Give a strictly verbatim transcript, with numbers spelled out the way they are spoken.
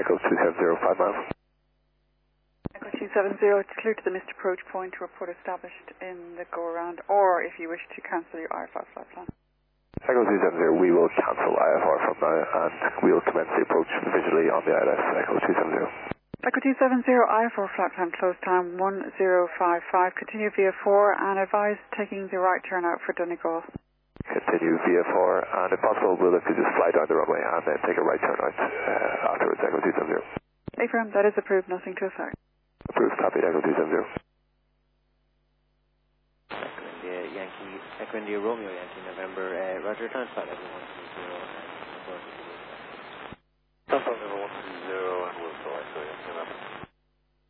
Echo two seven zero, five miles. Echo two seven zero, it's clear to the missed approach point to report established in the go-around, or if you wish to cancel your I F R flight plan. Echo two seven zero, we will cancel I F R from now and we will commence the approach visually on the I L S. Echo two seven zero. Echo two seven zero, I F R flight plan close time one zero five five, continue via four and advise taking the right turn out for Donegal. Continue via four, and if possible, we'll look to just fly down the runway and then take a right turn out uh, afterwards, Echo two seven zero. Affirm, that is approved, nothing to affect. Approved, copy, Echo two seven zero. Echo India Yankee, Echo India Romeo Yankee November, uh, Roger, transport everyone to zero and report to the